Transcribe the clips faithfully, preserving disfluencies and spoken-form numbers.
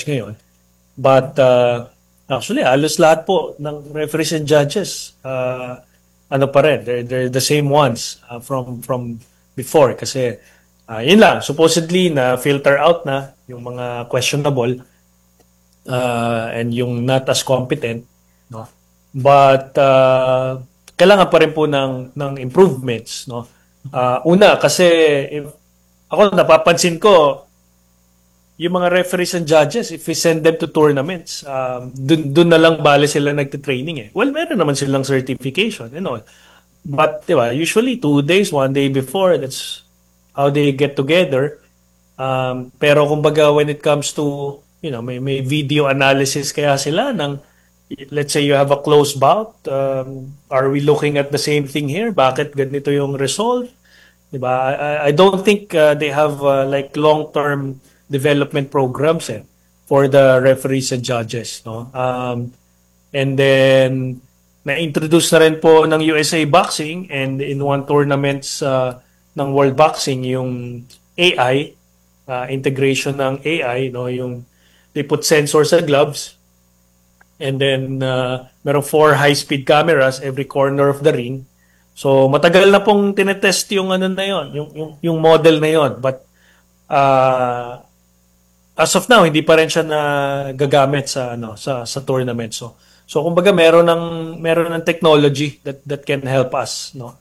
ngayon. But uh, actually, halos lahat po ng referees and judges, uh, ano pa rin, they're, they're the same ones uh, from from before. Kasi, uh, yun lang, supposedly na filter out na yung mga questionable uh, and yung not as competent. No? But, uh, kailangan pa rin po ng, ng improvements. No? Uh, una, kasi if, ako napapansin ko, yung mga referees and judges, if we send them to tournaments, um, dun, dun na lang bale sila nagte-training eh. Well, meron naman silang certification and all. But, di ba, usually two days, one day before, that's how they get together. Um, pero kumbaga, when it comes to, you know, may, may video analysis kaya sila ng, let's say you have a close bout, um, are we looking at the same thing here? Bakit ganito yung result? Di ba? I, I don't think uh, they have uh, like long-term development programs eh, for the referees and judges. No? Um, and then, na-introduce na rin po ng U S A Boxing and in one tournaments uh, ng World Boxing, yung A I, uh, integration ng A I, no? Yung they put sensors sa gloves and then uh, merong four high-speed cameras every corner of the ring. So, matagal na pong tinetest yung ano na yon, yung, yung, yung model na yon. But, uh, as of now, hindi pa rin siya na gagamit sa ano sa sa tournament. So, so kumbaga meron ng meron ng technology that that can help us, no.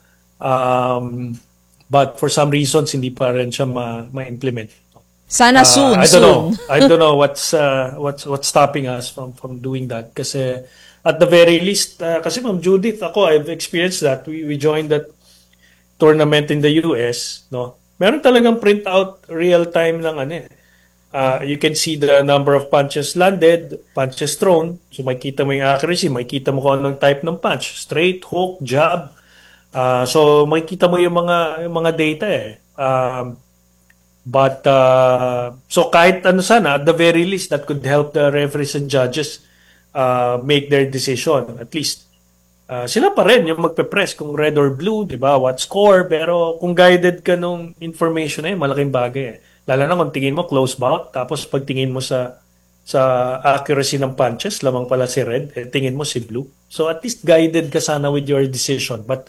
Um, but for some reasons hindi pa rin siya ma, ma-implement. Sana uh, soon. I don't soon. know. I don't know what's uh, what's what's stopping us from from doing that kasi at the very least uh, kasi Ma'am Judith, ako I've experienced that. We we joined that tournament in the U S, no. Meron talagang print out real time ng ano eh. Uh, you can see the number of punches landed, punches thrown. So, makikita mo yung accuracy, makikita mo kung anong type ng punch. Straight, hook, jab. Uh, so, makikita mo yung mga, yung mga data eh. Um, but, uh, so kahit ano sana, at the very least, that could help the referees and judges uh, make their decision. At least, uh, sila pa rin yung magpe-press kung red or blue, di ba? What score? Pero kung guided ka nung information eh, malaking bagay eh. Lalo na kung tingin mo close bout, tapos pag tingin mo sa sa accuracy ng punches, lamang pala si red, eh, tingin mo si blue. So at least guided ka sana with your decision. But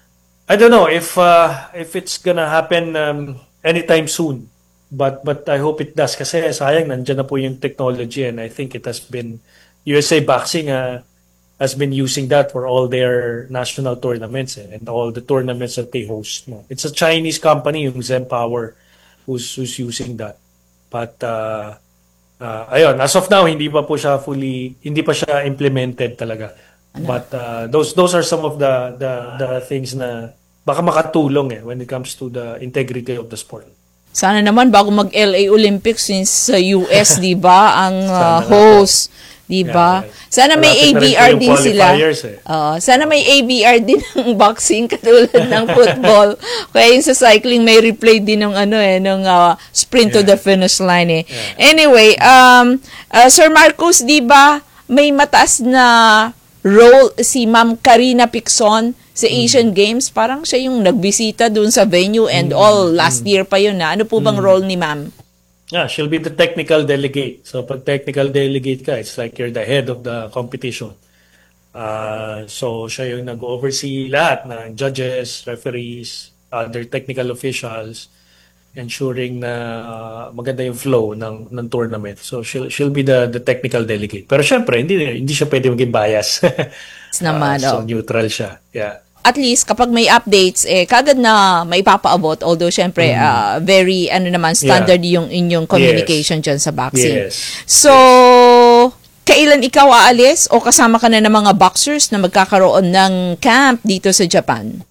I don't know if uh, if it's gonna happen um, anytime soon. But but I hope it does kasi sayang nandiyan na po yung technology and I think it has been U S A Boxing uh, has been using that for all their national tournaments eh, and all the tournaments that they host. No? It's a Chinese company, yung Zen Power. Who's, who's using that. But, uh, uh, ayun, as of now, hindi pa po siya fully, hindi pa siya implemented talaga. Ano? But uh, those those are some of the, the, the things na baka makatulong eh when it comes to the integrity of the sport. Sana naman bago mag-L A Olympics since sa U S, di ba, ang uh, host, di ba? Yeah, right. Sana may A B R din sila. Eh. Uh, sana may A B R din ng boxing katulad ng football. Kaya yung sa cycling may replay din ng ano eh, ng uh, sprint yeah. to the finish line eh. Yeah. Anyway, um, uh, Sir Marcos, di ba, may mataas na role si Ma'am Karina Picson sa Asian mm. Games? Parang siya yung nagbisita dun sa venue and mm. all last mm. year pa yun na. Ano po bang mm. role ni Ma'am? Yeah, she'll be the technical delegate. So, pag technical delegate ka, it's like you're the head of the competition. Uh, so, siya yung nag-oversee lahat ng judges, referees, other technical officials, ensuring na uh, maganda yung flow ng ng tournament. So, she'll she'll be the the technical delegate. Pero syempre, hindi hindi siya pwede maging bias. naman, uh, so, oh. neutral siya. Yeah. At least kapag may updates eh kagad na maipapaabot, although syempre mm. uh, very ano naman standard yeah. yung inyong communication yes. dyan sa boxing. Yes. So yes. Kailan ikaw aalis o kasama ka na ng mga boxers na magkakaroon ng camp dito sa Japan?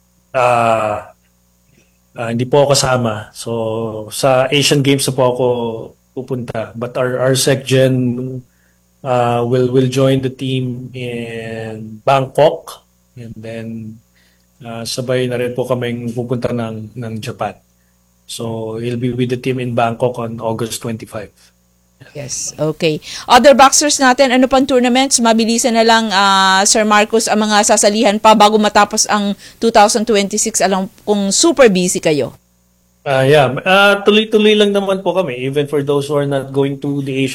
Ah uh, uh, hindi po ako kasama. So sa Asian Games na po ako pupunta, but our our section uh, will will join the team in Bangkok. And then, uh, sabay na rin po kaming pupunta ng, ng Japan. So, he'll be with the team in Bangkok on August twenty-fifth. Yes, okay. Other boxers natin, ano pang tournaments? Mabilisan na lang, uh, Sir Marcos, ang mga sasalihan pa bago matapos ang twenty twenty-six. Alam kung super busy kayo. Uh, yeah, uh, tuloy-tuloy lang naman po kami, even for those who are not going to the Asian